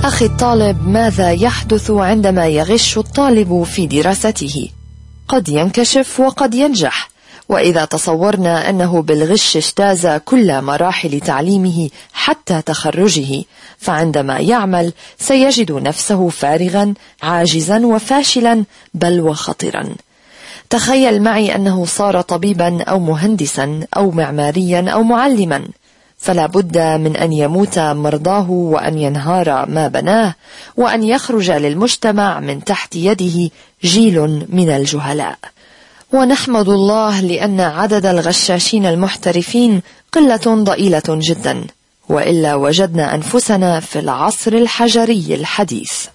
أخي الطالب، ماذا يحدث عندما يغش الطالب في دراسته؟ قد ينكشف وقد ينجح، وإذا تصورنا أنه بالغش اجتاز كل مراحل تعليمه حتى تخرجه، فعندما يعمل سيجد نفسه فارغا عاجزا وفاشلا بل وخطرا. تخيل معي أنه صار طبيبا أو مهندسا أو معماريا أو معلما، فلا بد من أن يموت مرضاه وأن ينهار ما بناه وأن يخرج للمجتمع من تحت يده جيل من الجهلاء. ونحمد الله لأن عدد الغشاشين المحترفين قلة ضئيلة جدا، وإلا وجدنا أنفسنا في العصر الحجري الحديث.